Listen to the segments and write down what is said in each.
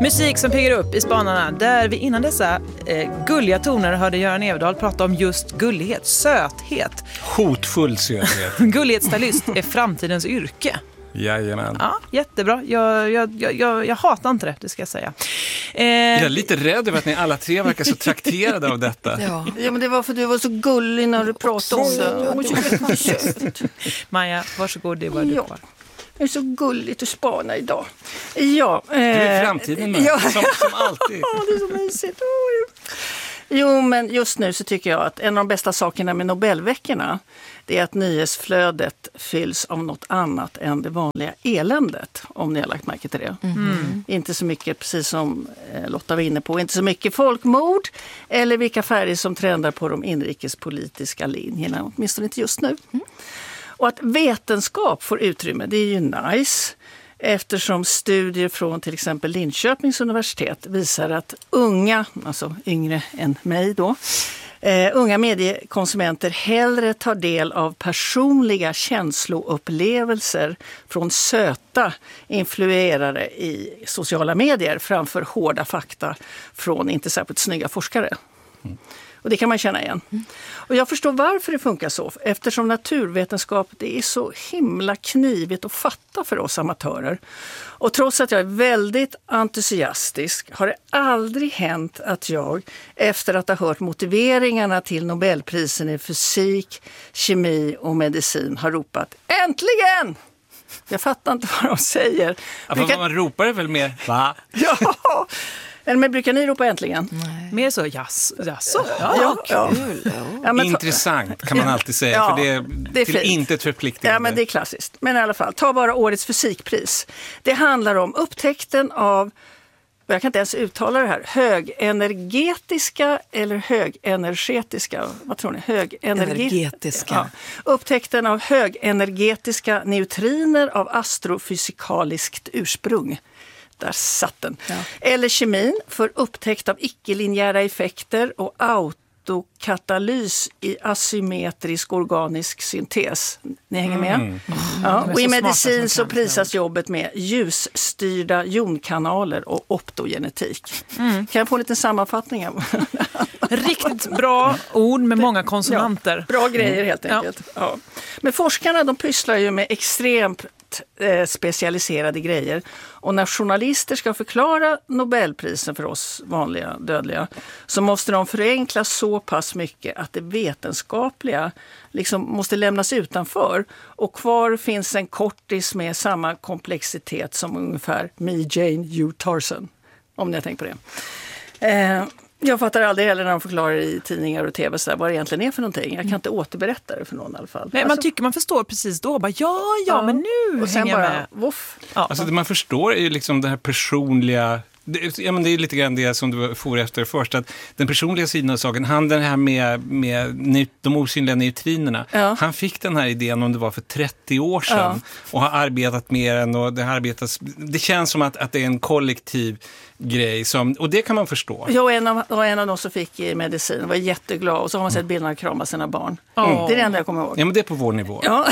Musik som piggar upp i spanarna, där vi innan dessa gulliga toner hörde Göran Everdahl prata om just gullighet, söthet. Hotfull söthet. Gullighetsstylist är framtidens yrke. Jajamän. Ja, jättebra. Jag hatar inte det ska jag säga. Jag är lite rädd över att ni alla tre verkar så trakterade av detta. Ja, men det var för att du var så gullig när du pratade om det. Maja, varsågod, det var du kvar. Det är så gulligt att spana idag. Ja, Du är framtiden med, ja. som alltid. Det är så mysigt. Jo, men just nu så tycker jag att en av de bästa sakerna med Nobelveckorna, det är att nyhetsflödet fylls av något annat än det vanliga eländet, om ni har lagt märke till det. Inte så mycket, precis som Lotta var inne på, inte så mycket folkmord eller vilka färger som trendar på de inrikespolitiska linjerna, åtminstone inte just nu. Och att vetenskap får utrymme, det är ju nice. Eftersom studier från till exempel Linköpings universitet visar att unga, alltså yngre än mig då, unga mediekonsumenter hellre tar del av personliga känsloupplevelser från söta influerare i sociala medier framför hårda fakta från inte särskilt snygga forskare. Och det kan man känna igen. Och jag förstår varför det funkar så. Eftersom naturvetenskap, det är så himla knivigt att fatta för oss amatörer. Och trots att jag är väldigt entusiastisk har det aldrig hänt att jag, efter att ha hört motiveringarna till Nobelprisen i fysik, kemi och medicin, har ropat äntligen! Jag fattar inte vad de säger. Ja, vad man ropar är väl mer, va? Ja! Men brukar ni ropa äntligen? Nej. Mer så, jaså? Ja. Kul. Ja, men intressant kan man alltid säga, för det är till inte ett förpliktigande. Ja, men det är klassiskt. Men i alla fall, ta bara årets fysikpris. Det handlar om upptäckten av, jag kan inte ens uttala det här, högenergetiska eller högenergetiska, vad tror ni? Högenergetiska. Ja. Upptäckten av högenergetiska neutriner av astrofysikaliskt ursprung. Där satt den. Ja. Eller kemin för upptäckt av icke-linjära effekter och autokatalys i asymmetrisk organisk syntes. Ni hänger med? Ja. Och i medicin så prisas jobbet med ljusstyrda jonkanaler och optogenetik. Kan jag få en liten sammanfattning? Riktigt bra ord med många konsonanter. Ja, bra grejer helt enkelt. Ja. Men forskarna, de pysslar ju med extremt specialiserade grejer. Och när journalister ska förklara Nobelprisen för oss vanliga dödliga så måste de förenkla så pass mycket att det vetenskapliga liksom måste lämnas utanför. Och kvar finns en kortis med samma komplexitet som ungefär Me, Jane, You, Tarzan. Om ni har tänkt på det. Jag fattar aldrig heller när de förklarar i tidningar och tv så där, vad det egentligen är för någonting. Jag kan inte återberätta det för någon i alla fall. Nej, man tycker man förstår precis då. Bara, ja, men nu och sen hänger bara, jag med. Voff. Ja. Alltså det man förstår är ju liksom det här personliga. Ja, men det är lite grann det som du får efter först, att den personliga sidan av saken, han den här med de osynliga neutrinerna, han fick den här idén om det var för 30 år sedan och har arbetat med den och det känns som att det är en kollektiv grej och det kan man förstå. Jag var en av de som fick i medicin, var jätteglad och så har man sett bilderna krama sina barn. Det är det enda jag kommer ihåg. Ja, men det är på vår nivå. Ja.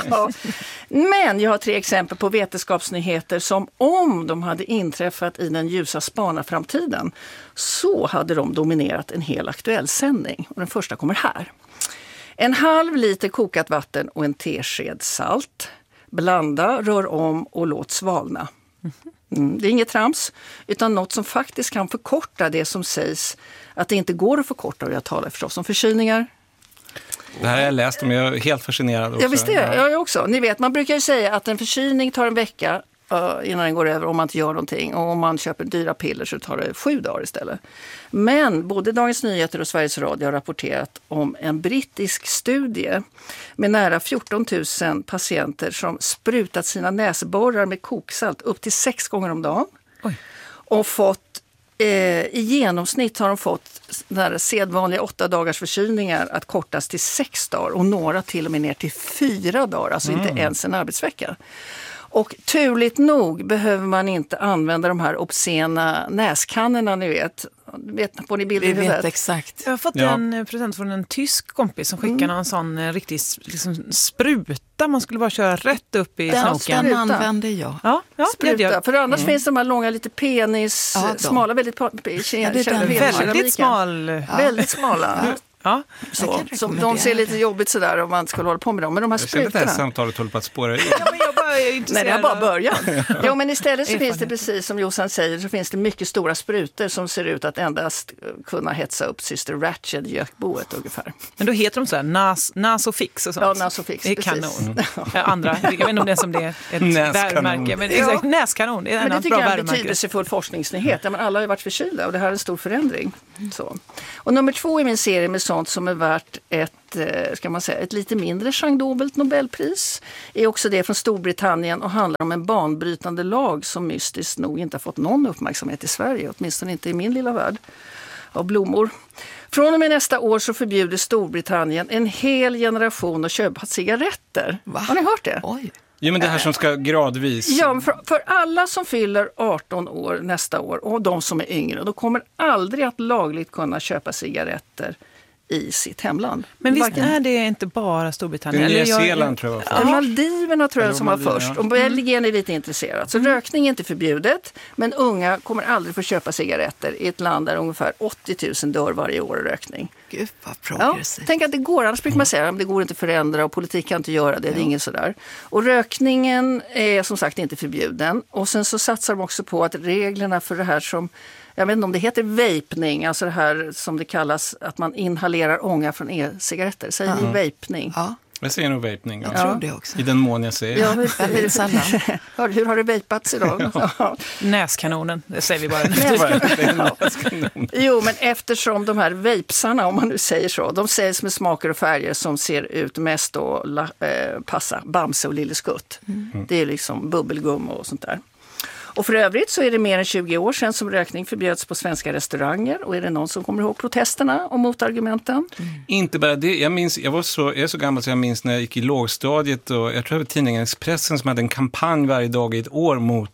Men jag har 3 exempel på vetenskapsnyheter som om de hade inträffat i den ljusa spanarframtiden så hade de dominerat en hel aktuell sändning. Och den första kommer här. 1/2 liter kokat vatten och en tesked salt. Blanda, rör om och låt svalna. Det är inget trams, utan något som faktiskt kan förkorta det som sägs att det inte går att förkorta. Och jag talar förstås om förkylningar. Det här har jag läst om, jag är helt fascinerad också. Ja, visst är det. Jag också. Ni vet, man brukar ju säga att en förkylning tar en vecka innan den går över om man inte gör någonting. Och om man köper dyra piller så tar det 7 dagar istället. Men både Dagens Nyheter och Sveriges Radio har rapporterat om en brittisk studie med nära 14 000 patienter som sprutat sina näsborrar med koksalt upp till 6 gånger om dagen. Oj. Och fått i genomsnitt har de fått sedvanliga 8 dagars förkylningar att kortas till 6 dagar och några till och med ner till 4 dagar, alltså inte ens en arbetsvecka. Och turligt nog behöver man inte använda de här obscena näskannorna, ni vet. Får ni bilder i Vi huvudet? vet exakt. Jag har fått en present från en tysk kompis som skickade någon sån riktig spruta. Man skulle bara köra rätt upp i snoken. Den använder jag. Ja, Spruta. För annars finns de här långa, lite penis, smala, väldigt väldigt smal. Väldigt smala. Ja. Så de ser lite jobbigt sådär om man skulle hålla på med dem. Men de här jag känner att det sprutorna... här samtalet håller på att spåra ur. Ja, men jag bara är intresserad. Nej, det har bara börjat. Jo, men istället så finns det, precis som Jossan säger, så finns det mycket stora sprutor som ser ut att endast kunna hetsa upp Syster Ratched i gökboet ungefär. Men då heter de så här Nasofix och sånt. Ja, Nasofix, det är precis. Kanon. Andra, jag vet inte om det är som det är ett värmärke. Men exakt, näskanon. Det är men det tycker bra jag är en betydelsefull forskningsnyhet. Men alla har ju varit förkylda och det här är en stor förändring. Så. Och nummer 2 i min serie med sånt som är värt ett lite mindre genredobelt Nobelpris är också det från Storbritannien och handlar om en banbrytande lag som mystiskt nog inte har fått någon uppmärksamhet i Sverige, åtminstone inte i min lilla värld av blommor. Från och med nästa år så förbjuder Storbritannien en hel generation att köpa cigaretter. Va? Har ni hört det? Oj. Jo, men det här som ska gradvis... Ja, för alla som fyller 18 år nästa år och de som är yngre, då kommer aldrig att lagligt kunna köpa cigaretter i sitt hemland. Men visst är det inte bara Storbritannien? Nya Zeeland tror jag. Ja. Maldiverna tror jag som var först. Och Belgien är lite intresserat. Så rökning är inte förbjudet, men unga kommer aldrig få köpa cigaretter i ett land där ungefär 80 000 dör varje år i rökning. Gud vad progressivt. Tänk att det går, annars brukar man säga att det går inte att förändra och politik kan inte göra det, det är inget sådär. Och rökningen är som sagt inte förbjuden. Och sen så satsar de också på att reglerna för det här som, jag vet inte om det heter vapning, alltså det här som det kallas att man inhalerar ånga från e-cigaretter. Säger ni vapning? Ja. Jag säger nog vapning. Jag tror det också. I den mån jag säger. Ja, väldigt sällan. Hur har det vapats idag? Näskanonen, det säger vi bara. Jo, men eftersom de här vapesarna, om man nu säger så, de säljs med smaker och färger som ser ut mest att passa Bamse och Lille Skutt. Det är liksom bubbelgum och sånt där. Och för övrigt så är det mer än 20 år sedan som rökning förbjöds på svenska restauranger. Och är det någon som kommer ihåg protesterna och motargumenten? Inte bara det. Jag är så gammal så jag minns när jag gick i lågstadiet och jag tror det var tidningen Expressen som hade en kampanj varje dag i ett år mot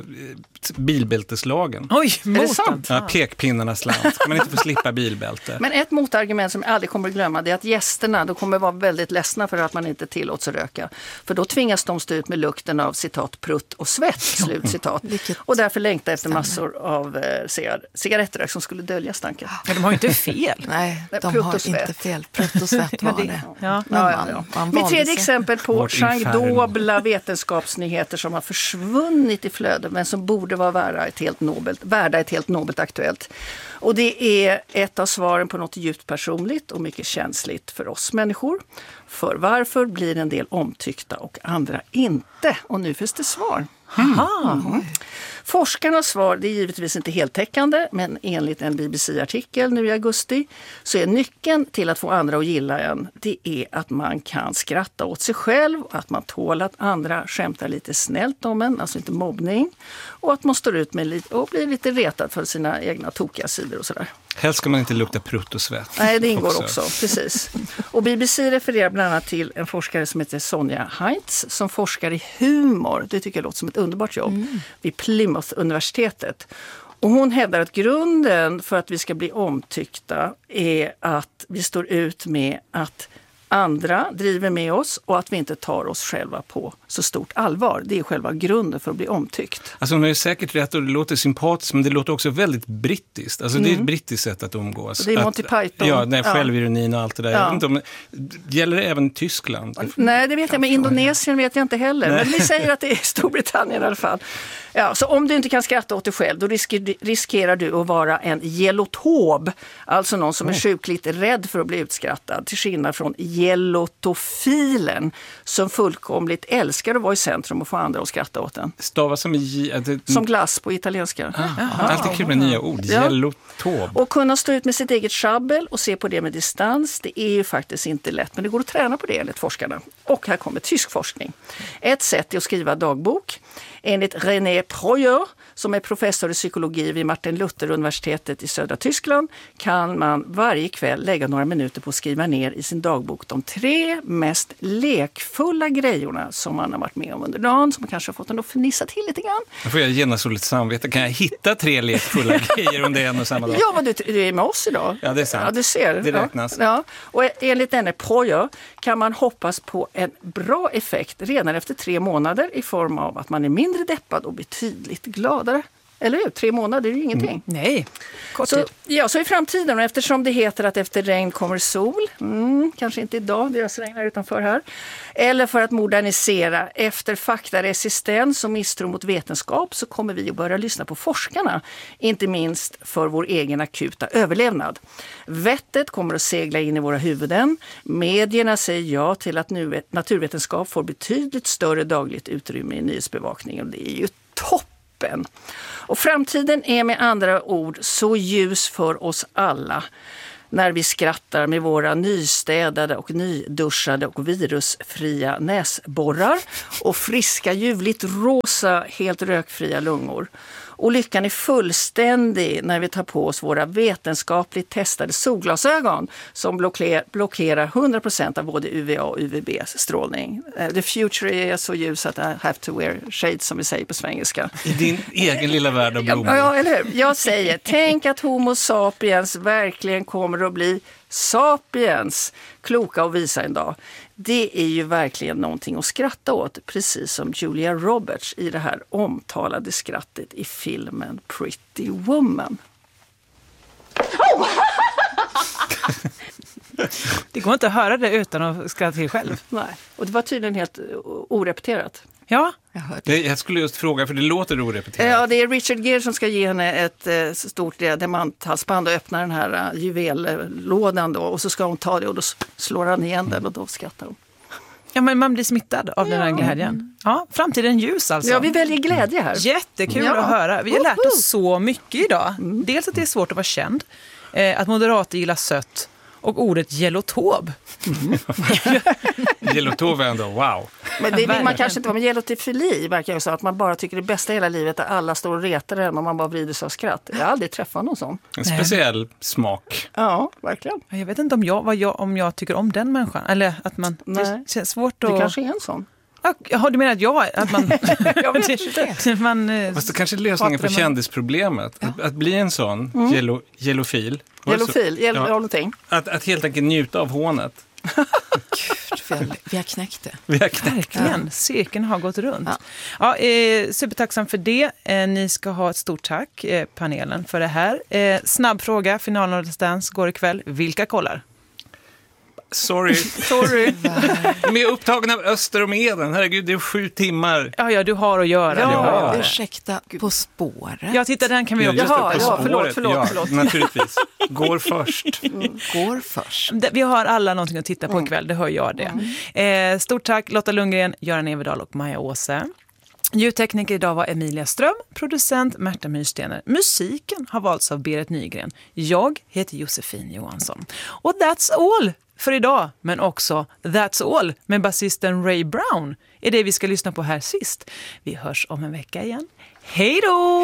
bilbälteslagen. Oj, är det sant? Ja, pekpinnarnas land. Ska man inte få slippa bilbälte. Men ett motargument som jag aldrig kommer att glömma, det är att gästerna då kommer vara väldigt ledsna för att man inte tillåts att röka. För då tvingas de stå ut med lukten av citat prutt och svett, slutcitat. Och därför längta efter massor av cigarettrök som skulle dölja stanken. Ja, de har ju inte fel. Nej, de har inte fel. Prutt och svett var det. Ja. Mitt tredje exempel på genredobla vetenskapsnyheter som har försvunnit i flödet men som borde vara värda ett helt nobelt aktuellt. Och det är ett av svaren på något djupt personligt och mycket känsligt för oss människor. För varför blir en del omtyckta och andra inte? Och nu finns det svar. Forskarnas svar, det är givetvis inte heltäckande, men enligt en BBC-artikel nu i augusti så är nyckeln till att få andra att gilla en, det är att man kan skratta åt sig själv, att man tål att andra skämtar lite snällt om en, alltså inte mobbning, och att man står ut med lite och blir lite retad för sina egna tokiga sidor och sådär. Helst ska man inte lukta prutt och svett. Nej, det ingår också, precis. Och BBC refererar bland annat till en forskare som heter Sonja Heinz som forskar i humor. Det tycker jag låter som ett underbart jobb vid Plymouth-universitetet. Och hon hävdar att grunden för att vi ska bli omtyckta är att vi står ut med att andra driver med oss och att vi inte tar oss själva på så stort allvar. Det är själva grunden för att bli omtyckt. Alltså hon är säkert rätt och det låter sympatiskt men det låter också väldigt brittiskt. Alltså det är ett brittiskt sätt att umgås. Och det är Monty Python. Ja, den självironin och allt det där. Jag vet inte om, gäller det även Tyskland? Nej, det vet jag, men Indonesien vet jag inte heller. Nej. Men vi säger att det är Storbritannien i alla fall. Ja, så om du inte kan skratta åt dig själv, då riskerar du att vara en gelotob. Alltså någon som är sjukligt rädd för att bli utskrattad. Till skillnad från gelotofilen som fullkomligt älskar att vara i centrum och få andra att skratta åt den. Stavas som som glass på italienska. Alltid kul med nya ord. Gelotob. Och kunna stå ut med sitt eget schabbel och se på det med distans, det är ju faktiskt inte lätt. Men det går att träna på det enligt forskarna. Och här kommer tysk forskning. Ett sätt är att skriva dagbok. Enligt René Proyer, som är professor i psykologi vid Martin Luther-universitetet i södra Tyskland, kan man varje kväll lägga några minuter på att skriva ner i sin dagbok de 3 mest lekfulla grejorna som man har varit med om under dagen, som kanske har fått en att fnissa till lite grann. Då får jag genast lite samvete. Kan jag hitta 3 lekfulla grejer om det är en och samma dag? Ja, men du är med oss idag. Ja, det är sant. Ja, du ser. Det räknas. Ja. Och enligt denne Proyer kan man hoppas på en bra effekt redan efter 3 månader i form av att man är mindre deppad och betydligt gladare. Eller hur? 3 månader är ju ingenting. Nej, kort tid. Så i framtiden, och eftersom det heter att efter regn kommer sol, kanske inte idag, det regnar utanför här, eller för att modernisera efter faktaresistens och misstro mot vetenskap, så kommer vi att börja lyssna på forskarna, inte minst för vår egen akuta överlevnad. Vettet kommer att segla in i våra huvuden. Medierna säger ja till att naturvetenskap får betydligt större dagligt utrymme i nyhetsbevakningen. Det är ju toppen. Och framtiden är med andra ord så ljus för oss alla när vi skrattar med våra nystädade och nyduschade och virusfria näsborrar och friska, ljuvligt rosa, helt rökfria lungor. Och lyckan är fullständig när vi tar på oss våra vetenskapligt testade solglasögon som blockerar 100% av både UVA och UVB-strålning. The future är så ljus att I have to wear shades, som vi säger på svengelska. I din egen lilla värld av blommor. Ja, eller hur? Jag säger, tänk att Homo sapiens verkligen kommer att bli sapiens, kloka och visa en dag. Det är ju verkligen någonting att skratta åt, precis som Julia Roberts i det här omtalade skrattet i filmen Pretty Woman. Det går inte att höra det utan att skratta till själv. Nej, och det var tydligen helt orepeterat. Ja, jag skulle just fråga, för det låter orepeterat. Ja, det är Richard Gere som ska ge henne ett stort diamanthalsband och öppna den här juvellådan då, och så ska hon ta det och då slår han igen den och då skrattar hon. Ja, men man blir smittad av den här glädjen. Ja, framtiden ljus alltså. Ja, vi väljer glädje här. Jättekul att höra. Vi har lärt oss så mycket idag. Dels att det är svårt att vara känd, att moderater gillar sött och ordet gelotob. Gelotob är ändå wow. Men det vill man kanske inte vara med gelotofili, verkar jag så, att man bara tycker det bästa i hela livet är alla står och retar en och man bara vrider sig av skratt. Jag har aldrig träffat någon sån. En speciell smak. Ja, verkligen. Jag vet inte om jag tycker om den människan. Eller att man... Nej. Det känns svårt att... Det kanske är en sån. Ja, du menar att man... Jag vet inte. Fast det kanske är lösningen på kändisproblemet. Att bli en sån gelofil. Någonting. Att helt enkelt njuta av hånet. Gud, vi har knäckt det. Verkligen, cirkeln har gått runt. Ja. Supertacksam för det. Ni ska ha ett stort tack, panelen, för det här. Snabb fråga, finalen av Let's Dance går ikväll. Vilka kollar? Sorry. Med upptagen av Öster och Meden. Herregud, det är 7 timmar. Ja, du har att göra. Ja. Ursäkta, På spåret. Ja, titta, den kan vi också. Förlåt. Naturligtvis. Går först. Går först. Vi har alla någonting att titta på ikväll, det hör jag det. Stort tack Lotta Lundgren, Göran Everdahl och Maja Åse. Ljudtekniker idag var Emilia Ström, producent Märta Myrstener. Musiken har valts av Berit Nygren. Jag heter Josefin Johansson. Och that's all för idag, men också That's All med basisten Ray Brown är det vi ska lyssna på här sist. Vi hörs om en vecka igen. Hej då!